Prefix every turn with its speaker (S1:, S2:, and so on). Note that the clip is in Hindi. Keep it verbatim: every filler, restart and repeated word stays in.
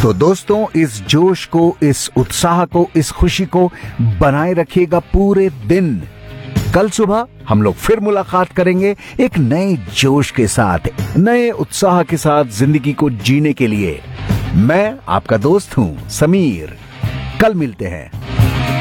S1: तो दोस्तों, इस जोश को, इस उत्साह को, इस खुशी को बनाए रखिएगा पूरे दिन। कल सुबह हम लोग फिर मुलाकात करेंगे एक नए जोश के साथ, नए उत्साह के साथ जिंदगी को जीने के लिए। मैं आपका दोस्त हूं समीर। कल मिलते हैं।